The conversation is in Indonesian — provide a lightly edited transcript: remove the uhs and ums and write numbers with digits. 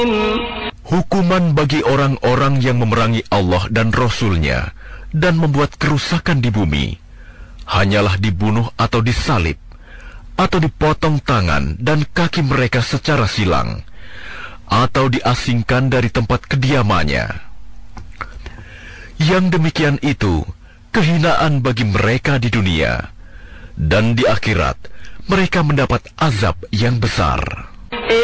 Hukuman bagi orang-orang yang memerangi Allah dan Rasul-Nya dan membuat kerusakan di bumi hanyalah dibunuh atau disalib, atau dipotong tangan dan kaki mereka secara silang, atau diasingkan dari tempat kediamannya. Yang demikian itu kehinaan bagi mereka di dunia, dan di akhirat mereka mendapat azab yang besar.